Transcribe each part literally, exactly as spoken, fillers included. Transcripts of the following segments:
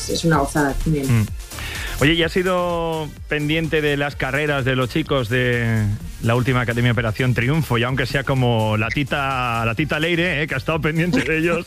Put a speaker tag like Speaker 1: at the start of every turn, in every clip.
Speaker 1: es una gozada también.
Speaker 2: Mm. Oye, ¿y has sido pendiente de las carreras de los chicos de la última Academia Operación Triunfo? Y aunque sea como la tita, la tita Leire, ¿eh? Que ha estado pendiente de ellos.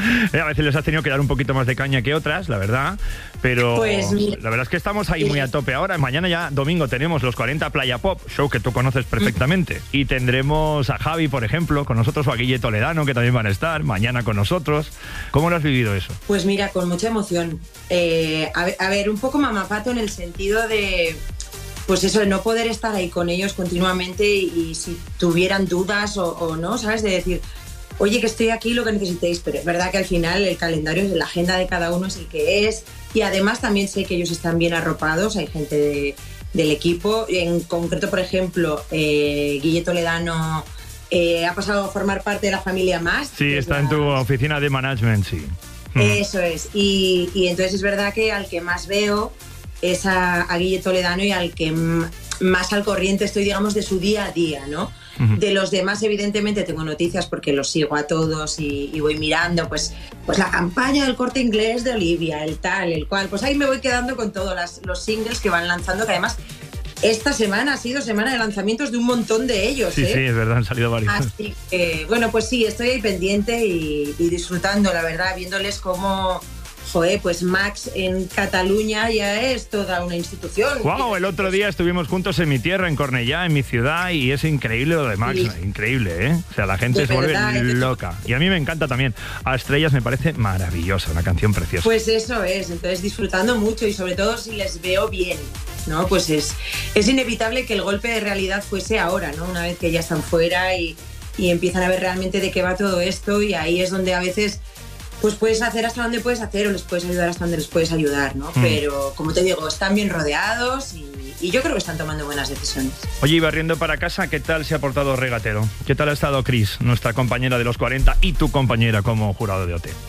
Speaker 2: A veces les has tenido que dar un poquito más de caña que otras, la verdad. Pero
Speaker 1: pues,
Speaker 2: la verdad es que estamos ahí muy a tope ahora. Mañana ya, domingo, tenemos los cuarenta Playa Pop, show que tú conoces perfectamente. Y tendremos a Javi, por ejemplo, con nosotros, o a Guille Toledano, que también van a estar mañana con nosotros. ¿Cómo lo has vivido eso?
Speaker 1: Pues mira, con mucha emoción. Eh, a, ver, a ver, un poco mamapato en el sentido de, pues eso, de no poder estar ahí con ellos continuamente y, y si tuvieran dudas o, o no, ¿sabes? De decir, oye, que estoy aquí, lo que necesitéis, pero es verdad que al final el calendario, la agenda de cada uno es el que es, y además también sé que ellos están bien arropados, hay gente de, del equipo, en concreto, por ejemplo, eh, Guille Toledano eh, ha pasado a formar parte de la familia Más.
Speaker 2: Sí, está la... en tu oficina de management, sí.
Speaker 1: Eso es, y, y entonces es verdad que al que más veo es a, a Guille Toledano y al que m- más al corriente estoy, digamos, de su día a día, ¿no? Uh-huh. De los demás, evidentemente, tengo noticias porque los sigo a todos y, y voy mirando, pues, pues la campaña del Corte Inglés de Olivia, el tal, el cual, pues ahí me voy quedando con todos las, los singles que van lanzando, que además esta semana ha sido semana de lanzamientos de un montón de ellos.
Speaker 2: Sí,
Speaker 1: ¿eh?
Speaker 2: sí, es verdad, han salido varios.
Speaker 1: Así que, bueno, pues sí, estoy ahí pendiente y, y disfrutando, la verdad, viéndoles cómo... Joder, pues Max en Cataluña ya es toda una institución.
Speaker 2: Wow, el otro día estuvimos juntos en mi tierra, en Cornellá, en mi ciudad, y es increíble lo de Max, sí. Increíble, ¿eh? O sea, la gente de se verdad, vuelve loca. Y a mí me encanta también. A Estrellas me parece maravillosa, una canción preciosa.
Speaker 1: Pues eso es, entonces disfrutando mucho y sobre todo si les veo bien, ¿no? Pues es, es inevitable que el golpe de realidad fuese ahora, ¿no? Una vez que ya están fuera y, y empiezan a ver realmente de qué va todo esto, y ahí es donde a veces... pues puedes hacer hasta donde puedes hacer o les puedes ayudar hasta donde les puedes ayudar, ¿no? Mm. Pero, como te digo, están bien rodeados y, y yo creo que están tomando buenas decisiones.
Speaker 2: Oye, y barriendo para casa, ¿qué tal se ha portado Regatero? ¿Qué tal ha estado Cris, nuestra compañera de los cuarenta y tu compañera como jurado de O T?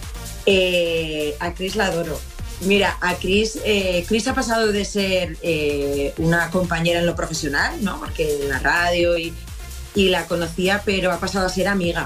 Speaker 1: Eh, a Cris la adoro. Mira, a Cris, eh, Cris ha pasado de ser eh, una compañera en lo profesional, ¿no? Porque en la radio y, y la conocía, pero ha pasado a ser amiga.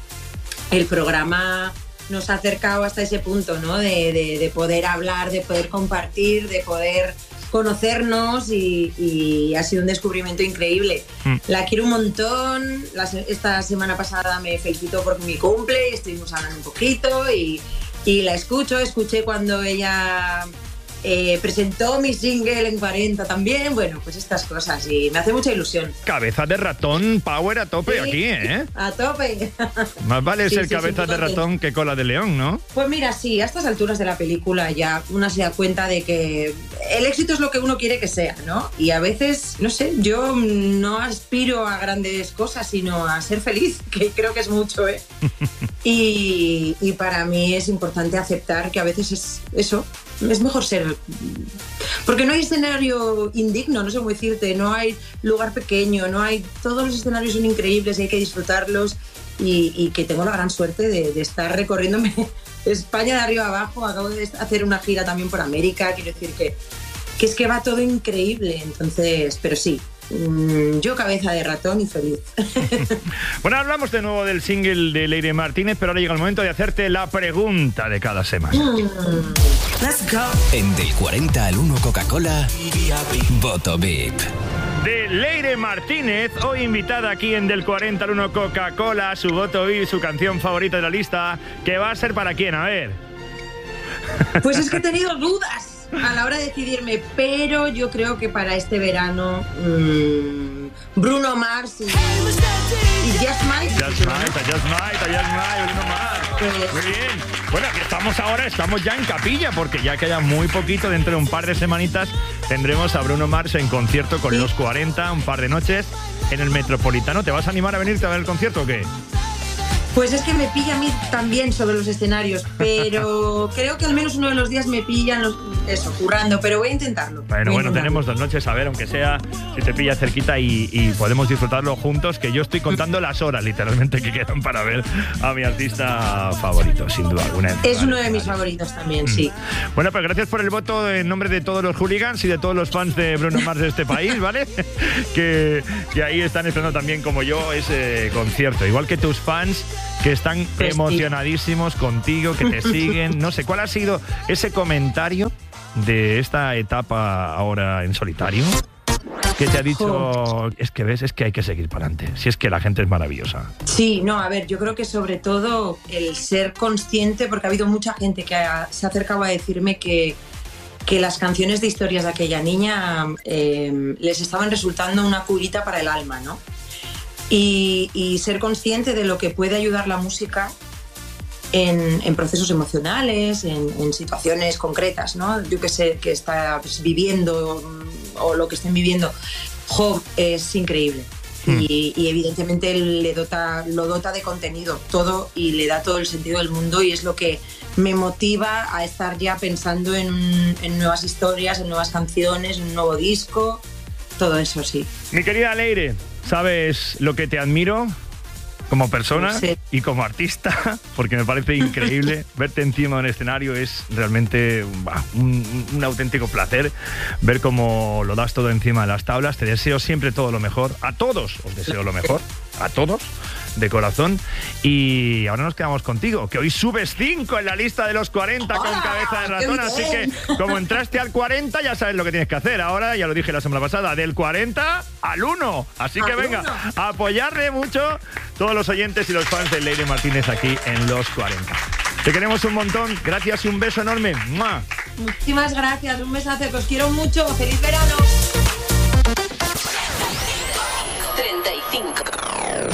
Speaker 1: El programa... nos ha acercado hasta ese punto, ¿no? De, de, de poder hablar, de poder compartir, de poder conocernos y, y ha sido un descubrimiento increíble. Mm. La quiero un montón. La, esta semana pasada me felicitó por mi cumple y estuvimos hablando un poquito y, y la escucho. Escuché cuando ella eh, presentó mi single en cuarenta también. Bueno, pues estas cosas y me hace mucha ilusión.
Speaker 2: Cabeza de ratón, power a tope, sí, aquí, ¿eh?
Speaker 1: A tope.
Speaker 2: Más vale
Speaker 1: sí,
Speaker 2: ser
Speaker 1: sí,
Speaker 2: cabeza
Speaker 1: sí,
Speaker 2: de ratón que cola de león, ¿no?
Speaker 1: Pues mira, sí, a estas alturas de la película ya uno se da cuenta de que el éxito es lo que uno quiere que sea, ¿no? Y a veces, no sé, yo no aspiro a grandes cosas, sino a ser feliz, que creo que es mucho, ¿eh? y, y para mí es importante aceptar que a veces es eso, es mejor ser... Porque no hay escenario indigno, no sé cómo decirte, no hay lugar pequeño, no hay... Todos los escenarios son increíbles y hay que disfrutarlos y, y que tengo la gran suerte de, de estar recorriéndome España de arriba abajo. Acabo de hacer una gira también por América, quiero decir que, que es que va todo increíble, entonces, pero sí. Yo cabeza de ratón y feliz.
Speaker 2: Bueno, hablamos de nuevo del single de Leire Martínez, pero ahora llega el momento de hacerte la pregunta de cada semana.
Speaker 1: Mm.
Speaker 3: Let's go. En Del cuarenta al uno Coca-Cola, Voto V I P.
Speaker 2: De Leire Martínez, hoy invitada aquí en Del cuarenta al uno Coca-Cola, su voto V I P, su canción favorita de la lista, que va a ser para quién, a ver.
Speaker 1: Pues es que he tenido dudas a la hora de decidirme, pero yo creo que para este verano mmm, Bruno Mars y, y Just Mike.
Speaker 2: Just Mike, Just Mike, Just Mike, Bruno Mars. Pues, muy bien. Bueno, aquí estamos ahora, estamos ya en capilla, porque ya queda muy poquito, dentro de un par de semanitas tendremos a Bruno Mars en concierto con ¿sí? Los cuarenta, un par de noches en el Metropolitano. ¿Te vas a animar a venirte a ver el concierto o qué?
Speaker 1: Pues es que me pilla a mí también sobre los escenarios, pero creo que al menos uno de los días me pillan los, eso, currando, pero voy a intentarlo.
Speaker 2: Bueno,
Speaker 1: voy a
Speaker 2: bueno,
Speaker 1: intentarlo.
Speaker 2: tenemos dos noches, a ver, aunque sea, si te pilla cerquita y, y podemos disfrutarlo juntos, que yo estoy contando las horas, literalmente, que quedan para ver a mi artista favorito, sin duda alguna.
Speaker 1: Es
Speaker 2: vale,
Speaker 1: uno de
Speaker 2: vale.
Speaker 1: mis favoritos también, sí.
Speaker 2: Bueno, pues gracias por el voto en nombre de todos los hooligans y de todos los fans de Bruno Mars de este país, ¿vale? que, que ahí están esperando también, como yo, ese concierto. Igual que tus fans, que están
Speaker 1: Pues sí.
Speaker 2: emocionadísimos contigo, que te siguen. No sé, ¿cuál ha sido ese comentario de esta etapa ahora en solitario? Que te ha dicho,
Speaker 1: Jo.
Speaker 2: es que ves, es que hay que seguir para adelante. Si es que la gente es maravillosa.
Speaker 1: Sí, no, a ver, yo creo que sobre todo el ser consciente, porque ha habido mucha gente que ha- se ha acercado a decirme que, que las canciones de historias de aquella niña eh, les estaban resultando una curita para el alma, ¿no? Y, y ser consciente de lo que puede ayudar la música en, en procesos emocionales, en, en situaciones concretas, ¿no? Yo que sé, que está pues, viviendo mm, o lo que estén viviendo. Jo, es increíble.
Speaker 2: Hmm.
Speaker 1: Y, y evidentemente le dota, lo dota de contenido todo y le da todo el sentido del mundo y es lo que me motiva a estar ya pensando en, en nuevas historias, en nuevas canciones, en un nuevo disco, todo eso sí.
Speaker 2: Mi querida Leire, ¿sabes lo que te admiro como persona
Speaker 1: Sí.
Speaker 2: y como artista? Porque me parece increíble verte encima de un escenario, es realmente bah, un, un auténtico placer ver cómo lo das todo encima de las tablas. Te deseo siempre todo lo mejor, a todos os deseo lo mejor, a todos, de corazón. Y ahora nos quedamos contigo, que hoy subes cinco en la lista de los cuarenta con
Speaker 1: ¡Ah,
Speaker 2: cabeza de
Speaker 1: qué
Speaker 2: ratón, así que
Speaker 1: bien!
Speaker 2: como entraste al cuarenta ya sabes lo que tienes que hacer. Ahora, ya lo dije la semana pasada, del cuarenta al uno. Así que
Speaker 1: Al
Speaker 2: venga,
Speaker 1: uno.
Speaker 2: a apoyarle mucho todos los oyentes y los fans de Leire Martínez aquí en los cuarenta. Te queremos un montón, gracias y un beso enorme. ¡Mua!
Speaker 1: Muchísimas gracias, un besazo, que os quiero mucho, feliz verano.
Speaker 4: treinta y cinco.